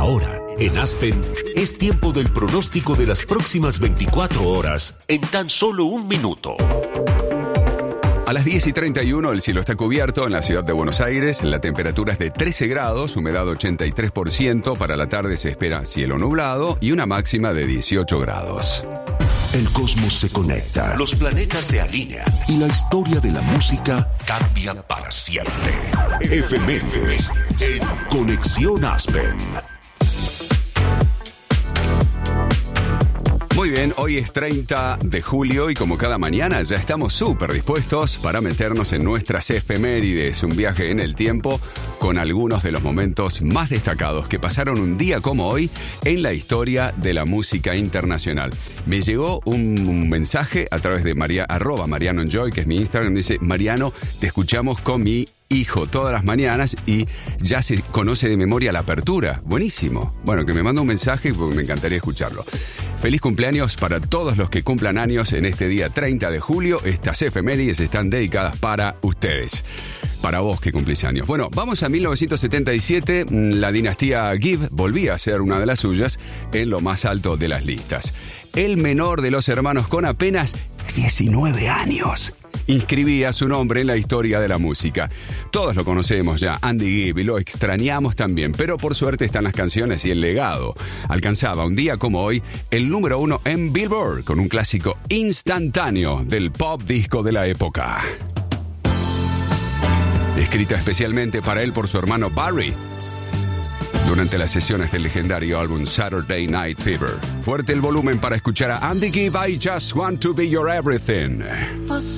Ahora, en Aspen, es tiempo del pronóstico de las próximas 24 horas en tan solo un minuto. A las 10:31 el cielo está cubierto en la ciudad de Buenos Aires, la temperatura es de 13 grados, humedad 83%, para la tarde se espera cielo nublado y una máxima de 18 grados. El cosmos se conecta, los planetas se alinean y la historia de la música cambia para siempre. Efemérides en Conexión Aspen. Muy bien, hoy es 30 de julio y como cada mañana ya estamos súper dispuestos para meternos en nuestras efemérides, un viaje en el tiempo con algunos de los momentos más destacados que pasaron un día como hoy en la historia de la música internacional. Me llegó un mensaje a través de @Mariano Enjoy, que es mi Instagram, dice: Mariano, te escuchamos con mi hijo todas las mañanas y ya se conoce de memoria la apertura. Buenísimo. Bueno, que me manda un mensaje porque me encantaría escucharlo. Feliz cumpleaños para todos los que cumplan años en este día 30 de julio. Estas efemérides están dedicadas para ustedes. Para vos que cumplís años. Bueno, vamos a 1977. La dinastía Gibb volvía a ser una de las suyas en lo más alto de las listas. El menor de los hermanos, con apenas 19 años, inscribía su nombre en la historia de la música. Todos lo conocemos ya, Andy Gibb, y lo extrañamos también, pero por suerte están las canciones y el legado. Alcanzaba un día como hoy el número 1 en Billboard con un clásico instantáneo del pop disco de la época. Escrita especialmente para él por su hermano Barry durante las sesiones del legendario álbum Saturday Night Fever. Fuerte el volumen para escuchar a Andy Gibb, I Just Want to Be Your Everything.